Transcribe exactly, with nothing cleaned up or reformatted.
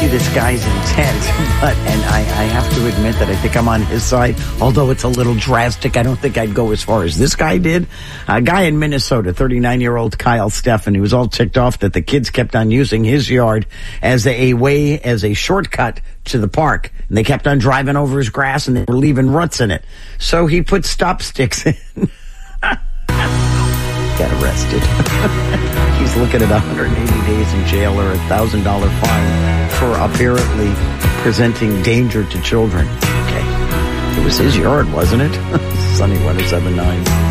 see this guy's intent, but, and I, I have to admit that I think I'm on his side, although it's a little drastic. I don't think I'd go as far as this guy did. A guy in Minnesota, thirty-nine-year-old Kyle Steffen, he was all ticked off that the kids kept on using his yard as a way, as a shortcut to the park. And they kept on driving over his grass and they were leaving ruts in it. So he put stop sticks in. Got arrested. He's looking at one hundred eighty days in jail or a one thousand dollars fine for apparently presenting danger to children. Okay. It was his yard, wasn't it? Sunny one oh seven point nine.